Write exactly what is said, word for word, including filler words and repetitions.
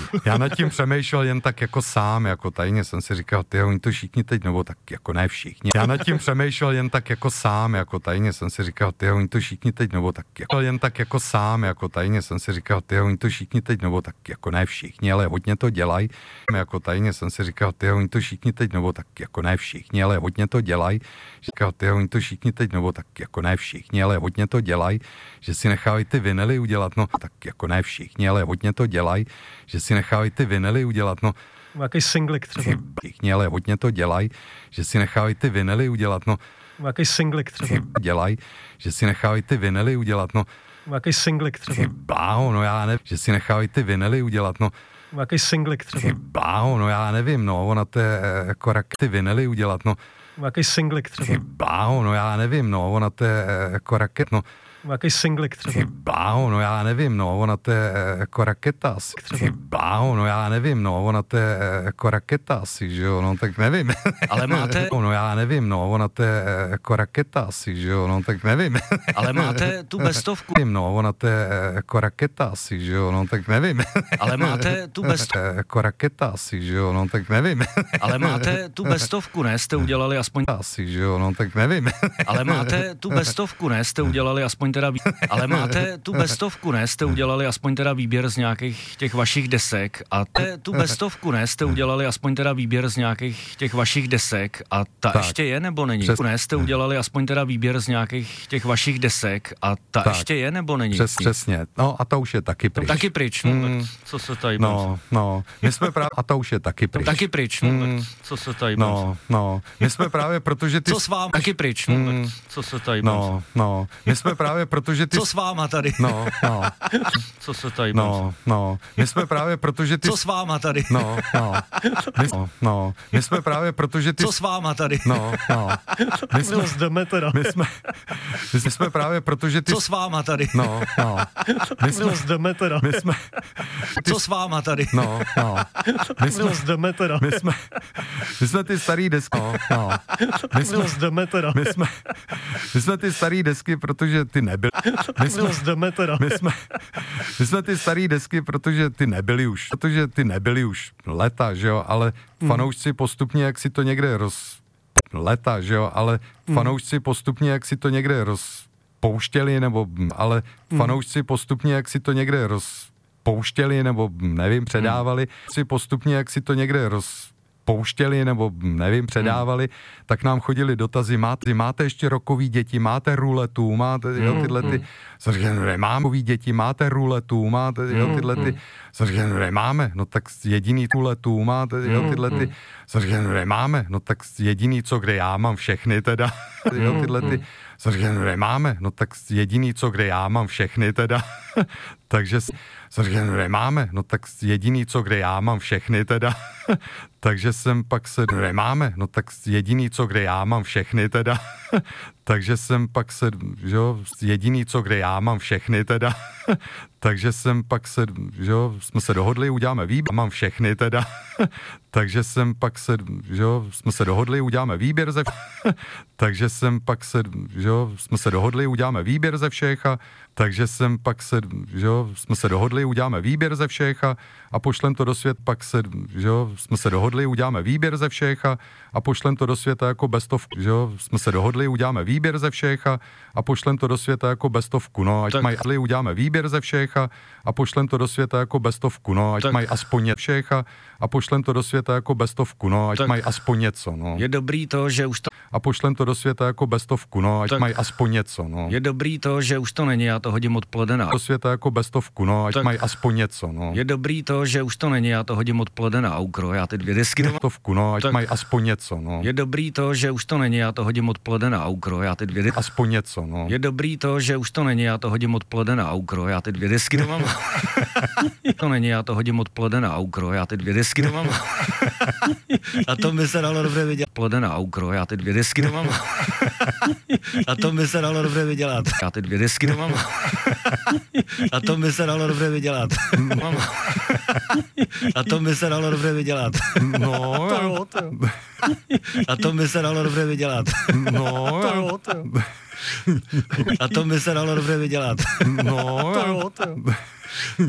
Já nad tím přemýšlel jen tak jako sám, jako tajně jsem si říkal, ty oni to všichni teď, nebo tak jako ne všichni. Já nad tím přemýšlel jen tak jako sám, jako tajně jsem si říkal, ty oni to všichni teď, nebo tak jako jen tak jako sám, jako tajně jsem si říkal, ty oni to všichni teď, nebo tak jako ne všichni, ale hodně to dělají. Jako tajně jsem si říkal, ty oni to všichni teď, nebo tak jako ne všichni, ale hodně to dělají. Říkal, ty oni to všichni teď, nebo tak jako ne všichni, ale hodně to dělají, že si nechávají ty vinily udělat, no tak jako ne všichni, ale hodně to dělají, že si nechávají ty vinily udělat, no. Jaký singlik třeba. Všichni, ale hodně to dělají, že si nechávají ty vinily udělat, no. Jaký singlik třeba. Dělají, že si nechávají ty vinily udělat, no. Jaký singlik třeba. Bláho, no já nevím, že si nechávají ty vinily udělat, no. Jaký singlik třeba. Bláho, no já nevím, no, ona to je jako rak, ty vinily udělat, no. Jaký singlik třeba. Bláho, no já nevím, no, ona to je jako raket, no. Jaký singlik třeba. Bláho, no já nevím, no, ona to je jako raketa asi. Bláho, no já nevím, no, ona to je jako raketa asi, že jo, no tak nevím. Ale máte... No já nevím, no, ona to je jako raketa asi, že jo, no tak nevím. Ale máte tu bestovku. No, ona to je jako raketa asi, že jo, no tak nevím. Ale máte tu bestovku. Jako raketa asi, že jo, no tak nevím. Ale máte tu bestovku, ne? Jste udělali aspoň... Asi, že jo, no tak nevím. Ale máte tu bestovku, ne? Jste udělali aspoň teda... Vý... Ale máte tu bestovku, ne? Jste udělali aspoň teda výběr z nějakých těch vašich desek a te, tu bestovku, ne? Jste udělali aspoň teda výběr z nějakých těch vašich desek a ta tak. Ještě je nebo není? Přes... Ne? Jste udělali aspoň teda výběr z nějakých těch vašich desek a ta tak. Ještě je nebo není? Přes, přesně, no a to už je taky pryč. Taky pryč, no hmm. tak co se tady... No, no, my jsme právě... A to už je taky pryč. Taky pryč, no hmm. tak co se tady... No, no, my jsme právě, protože ty... Co s vámi? Taky pryč, no hmm. tak co se tady... No, no, my jsme právě, protože ty... Co s váma tady? No, no. Co se tady... No, no, my jsme právě, protože ty... Co s váma tady? No, no, my, no, no, my jsme právě, protože ty... Co s váma tady? No, no, my jsme... Jdeme teda. My jsme, my jsme právě, protože ty... Co s váma tady? No, no, my jsme... Jdeme teda. My jsme... Ty... Co s váma tady? No, no, my jsme... Jdeme teda. My jsme... My jsme ty starý desky... No, no, my jsme... Jdeme teda. My jsme... My jsme ty starý desky, protože ty nebyly... My jsme... Jdeme teda. My jsme... My jsme ty starý desky, protože ty nebyly už... Protože ty nebyly už leta, že jo, ale fanoušci postupně, jak si to někde roz... Leta, že jo, ale fanoušci postupně, jak si to někde rozpouštěli, nebo... Ale fanoušci postupně, jak si to někde rozpouštěli, nebo nevím, předávali, si postupně, jak si to někde roz... pouštěli, nebo nevím, předávali, hmm. tak nám chodili dotazy, máte, máte ještě rokový děti, máte ruletu, máte jo, tyhle ty, říkám, nemáme rokový děti, máte ruletu, máte jo, tyhle ty, říkám, nemáme, no tak jediný ruletu, máte jo, tyhle ty, říkám, nemáme, no tak jediný, co kde já mám všechny teda, jo, tyhle ty, říkám, nemáme, no tak jediný, co kde já mám všechny teda, takže říkám, nemáme, no tak jediný, co kde já mám všechny teda, takže jsem pak se, nemáme, no tak jediný, co kde já mám všechny teda, takže jsem pak se, že jo, jediný, co kde já mám všechny teda, takže jsem pak se, že jo, jsme se dohodli, uděláme výběr, mám všechny teda, takže jsem pak se, že jo, jsme se dohodli, uděláme výběr ze takže jsem pak se, že jo, jsme se dohodli, uděláme výběr ze všech a takže jsem pak se, že jo, jsme se dohodli, uděláme výběr ze všech a, a pošlem to do světa, pak se, že jo, jsme se dohodli, uděláme výběr ze všech a, a pošlem to do světa jako bestovku, že jo, jsme se dohodli, uděláme výběr ze všech a, a pošlem to do světa jako bestovku, no, ať tak. mají, uděláme výběr ze všech a, a pošlem to do světa jako bestovku, no, ať tak. mají aspoň něco všech a, a pošlem to do světa jako bestovku, no, ať tak. mají aspoň něco, no. Je dobrý to, že už to... A pošlem to do světa jako bestovku, no, ať tak. mají aspoň něco, no. Je dobrý to, že už to není, já to hodím odpoledne na... Do světa jako bestovku, no, ať tak. mají aspoň něco, no. Je dobrý to, že už to není, já to hodím odpoledne na aukro, já ty dvě desky doma... Bestovku, no, ať tak. mají aspoň něco, no. Je dobrý to, že už to není, já to hodím odpoledne na aukro, já ty dvě desky... Aspoň něco, no. Je dobrý to, že už to není, já to hodím odpoledne na aukro, já ty dvě desky doma mám. To není, já to hodím odpoledne na aukro, já ty dvě desky doma mám. A to by se dalo dobře vydělat. Odpoledne na aukro, já ty dvě desky doma mám. A to by se dalo dobře vydělat. Já ty dvě desky doma mám. A to by se dalo dobře vydělat. A to by se dalo dobře vydělat. No, to jo, to jo. A to by se dalo dobře vydělat. No, to jo, to jo. A to by se dalo dobře vydělat. No, to jo, to jo.